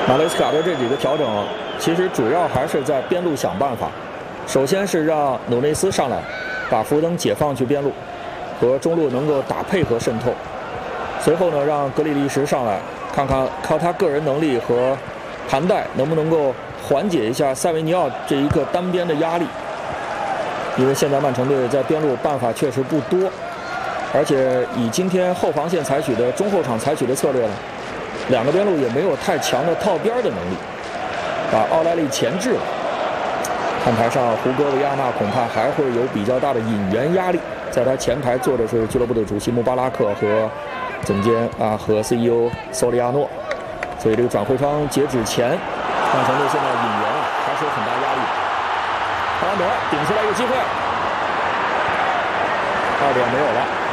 马雷斯卡的这几个调整，其实主要还是在边路想办法。首先是让努内斯上来，把福登解放去边路，和中路能够打配合渗透。随后呢，让格里利什上来，看看靠他个人能力和盘带能不能够缓解一下塞维尼奥这一个单边的压力。因为现在曼城队在边路办法确实不多，而且以今天后防线采取的中后场采取的策略呢，两个边路也没有太强的套边的能力，把奥莱利钳制了。看台上胡戈维亚纳恐怕还会有比较大的引援压力，在他前排坐的是俱乐部的主席穆巴拉克和总监和 CEO 索里亚诺，所以这个转会窗截止前，曼城队现在引援还是有很大压力。哈兰德顶出来一个机会，2点没有了。